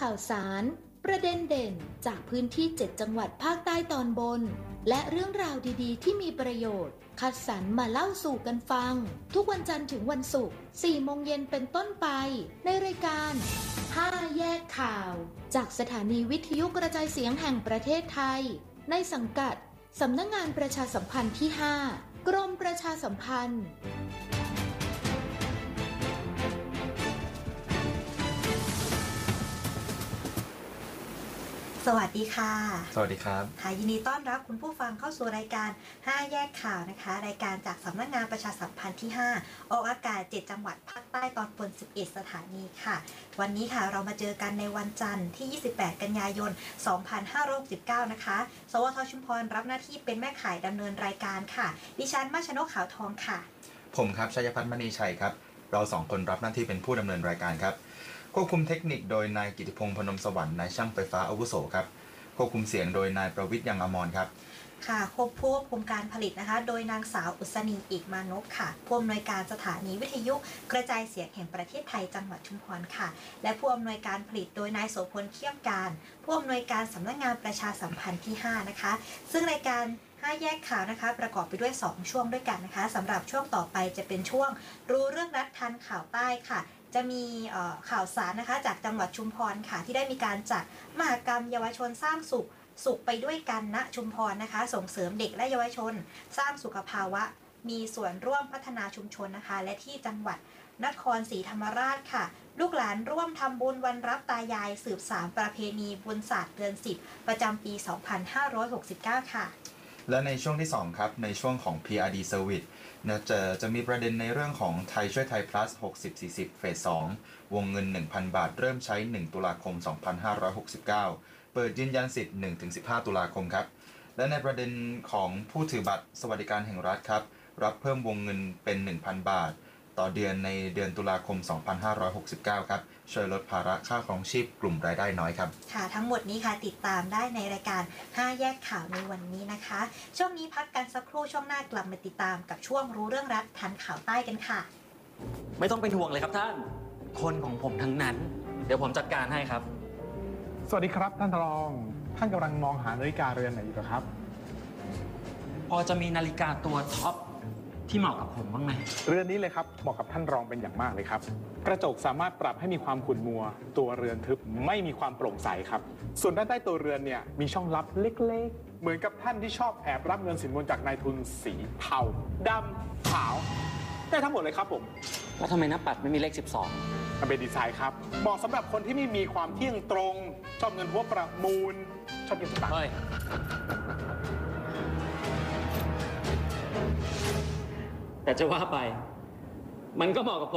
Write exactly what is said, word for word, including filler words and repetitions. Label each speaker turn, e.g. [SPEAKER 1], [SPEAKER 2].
[SPEAKER 1] ข่าวสารประเด็นเด่นจากพื้นที่เจ็ดจังหวัดภาคใต้ตอนบนและเรื่องราวดีๆที่มีประโยชน์คัดสรรมาเล่าสู่กันฟังทุกวันจันทร์ถึงวันศุกร์สี่โมงเย็นเป็นต้นไปในรายการห้าแยกข่าวจากสถานีวิทยุกระจายเสียงแห่งประเทศไทยในสังกัดสำนักงานประชาสัมพันธ์ที่ห้ากรมประชาสัมพันธ์
[SPEAKER 2] สวัสดีค่ะ
[SPEAKER 3] สวัสดีครับ
[SPEAKER 2] ค่ะยินดีต้อนรับคุณผู้ฟังเข้าสู่รายการห้าแยกข่าวนะคะรายการจากสำนักงานประชาสัมพันธ์ที่ห้าออกอากาศเจ็ดจังหวัดภาคใต้ตอนบนสิบเอ็ดสถานีค่ะวันนี้ค่ะเรามาเจอกันในวันจันทร์ที่ยี่สิบแปดกันยายนสองพันห้าร้อยหกสิบเก้านะคะสวทชุมพรรับหน้าที่เป็นแม่ข่ายดำเนินรายการค่ะดิฉันมาชนกขาวทองค่ะ
[SPEAKER 3] ผมครับชัยพัฒน์มณีชัยครับเราสองคนรับหน้าที่เป็นผู้ดำเนินรายการครับควบคุมเทคนิคโดยนายกิติพงษ์พนมสวรรค์นายช่างไฟฟ้าอาวุโสครับควบคุมเสียงโดยนายประวิทย์ยังอมรครับ
[SPEAKER 2] ค่ะควบควบคุมการผลิตนะคะโดยนางสาวอุษณีเอกมานพค่ะผู้อำนวยการสถานีวิทยุกระจายเสียงแห่งประเทศไทยจังหวัดชุมพรค่ะและผู้อำนวยการผลิตโดยนายโสพลเขี้ยมการผู้อำนวยการสำนักงานประชาสัมพันธ์ที่ห้านะคะซึ่งรายการห้าแยกข่าวนะคะประกอบไปด้วยสองช่วงด้วยกันนะคะสำหรับช่วงต่อไปจะเป็นช่วงรู้เรื่องรัฐทันข่าวใต้ค่ะจะมีข่าวสารนะคะจากจังหวัดชุมพรค่ะที่ได้มีการจัดมหกรรมเยาวชนสร้างสุขสุขไปด้วยกันณชุมพรนะคะส่งเสริมเด็กและเยาวชนสร้างสุขภาวะมีส่วนร่วมพัฒนาชุมชนนะคะและที่จังหวัดนครศรีธรรมราชค่ะลูกหลานร่วมทำบุญวันรับตายายสืบสานประเพณีบุญศาสตร์เดือนสิบประจำปีสองพันห้าร้อยหกสิบเก้าค่ะ
[SPEAKER 3] และในช่วงที่สองครับในช่วงของ พี อาร์ ดี Service นะจะจะมีประเด็นในเรื่องของไทยช่วยไทย plus หกสิบ สี่สิบเฟสสองวงเงิน หนึ่งพัน บาทเริ่มใช้หนึ่งตุลาคมสองพันห้าร้อยหกสิบเก้าเปิดยืนยันสิทธิ์ หนึ่งถึงสิบห้า ตุลาคมครับและในประเด็นของผู้ถือบัตรสวัสดิการแห่งรัฐครับรับเพิ่มวงเงินเป็น หนึ่งพัน บาทต่อเดือนในเดือนตุลาคมสองพันห้าร้อยหกสิบเก้าครับช่วยลดภาระค่าครองชีพกลุ่มรายได้น้อยครับ
[SPEAKER 2] ค่ะทั้งหมดนี้ค่ะติดตามได้ในรายการห้าแยกข่าวในวันนี้นะคะช่วงนี้พักกันสักครู่ช่วงหน้ากลับมาติดตามกับช่วงรู้เรื่องรัฐทันข่าวใต้กันค่ะ
[SPEAKER 4] ไม่ต้องเป็นห่วงเลยครับท่านคนของผมทั้งนั้นเดี๋ยวผมจัดการให้ครับ
[SPEAKER 5] สวัสดีครับท่านรองท่านกำลังมองหานาฬิกาเรือนไหนอยู่ครับ
[SPEAKER 4] พอจะมีนาฬิกาตัวท็อปที่เหมาะกับผมบ้างไหม
[SPEAKER 5] เรือนนี้เลยครับเหมาะกับท่านรองเป็นอย่างมากเลยครับกระจกสามารถปรับให้มีความขุ่นมัวตัวเรือนทึบไม่มีความโปร่งใสครับส่วนด้านใต้ตัวเรือนเนี่ยมีช่องลับเล็กๆเหมือนกับท่านที่ชอบแอบรับเงินสินบนจากนายทุนสีเทาดำขาวได้ทั้งหมดเลยครับผม
[SPEAKER 4] แล้วทำไมหน้าปัดไม่มีเลขสิบสอง
[SPEAKER 5] มันเป็นดีไซน์ครับเหมาะสำหรับคนที่ไม่มีความเที่ยงตรงชอบเงินหัวประมูลชอบเงินสตางค์
[SPEAKER 4] แต่จะว่าไปมันก็เหมาะกับ